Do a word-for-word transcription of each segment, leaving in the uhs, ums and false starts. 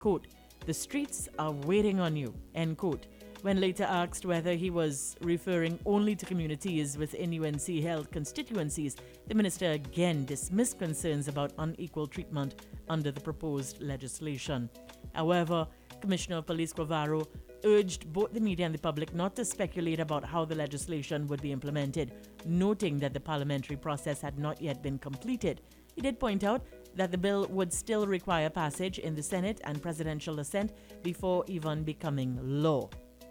quote, "The streets are waiting on you," end quote. When later asked whether he was referring only to communities within U N C-held constituencies, the minister again dismissed concerns about unequal treatment under the proposed legislation. However, Commissioner of Police Quavaro urged both the media and the public not to speculate about how the legislation would be implemented, noting that the parliamentary process had not yet been completed. He did point out that the bill would still require passage in the Senate and presidential assent before even becoming law.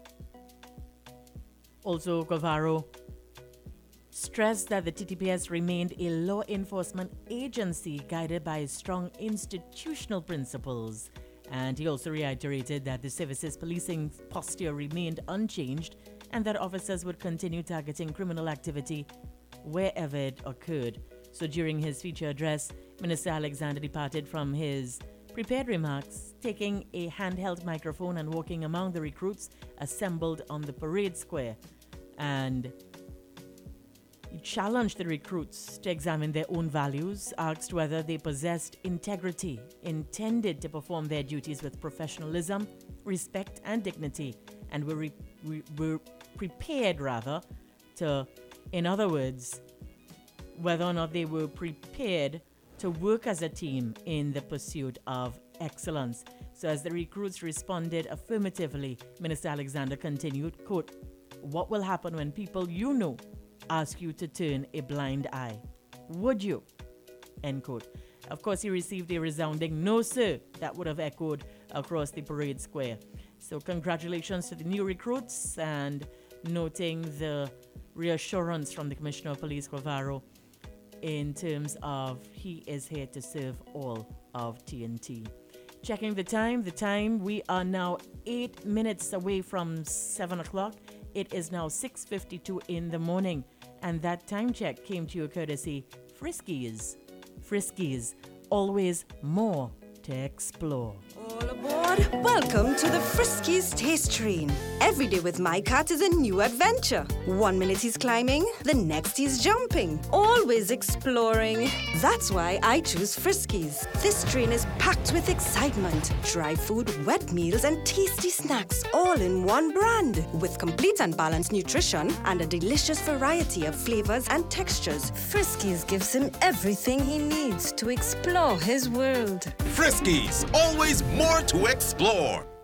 Also, Quavaro stressed that the T T P S remained a law enforcement agency guided by strong institutional principles. And he also reiterated that the service's policing posture remained unchanged and that officers would continue targeting criminal activity wherever it occurred. So during his feature address, Minister Alexander departed from his prepared remarks, taking a handheld microphone and walking among the recruits assembled on the parade square. And he challenged the recruits to examine their own values, asked whether they possessed integrity, intended to perform their duties with professionalism, respect, and dignity, and were, re- re- were prepared, rather, to, in other words, whether or not they were prepared to work as a team in the pursuit of excellence. So as the recruits responded affirmatively, Minister Alexander continued, quote, "What will happen when people you know ask you to turn a blind eye? Would you?" End quote. Of course, he received a resounding "no, sir," that would have echoed across the parade square. So congratulations to the new recruits, and noting the reassurance from the Commissioner of Police, Quavaro, in terms of he is here to serve all of T N T. Checking the time, the time, we are now eight minutes away from seven o'clock. It is now six fifty-two in the morning, and that time check came to you courtesy Friskies. Friskies, always more to explore. All aboard! Welcome to the Friskies Taste Train. Every day with my cat is a new adventure. One minute he's climbing, the next he's jumping. Always exploring. That's why I choose Friskies. This train is packed with excitement. Dry food, wet meals, and tasty snacks all in one brand. With complete and balanced nutrition and a delicious variety of flavors and textures, Friskies gives him everything he needs to explore his world. Friskies, always more to explore.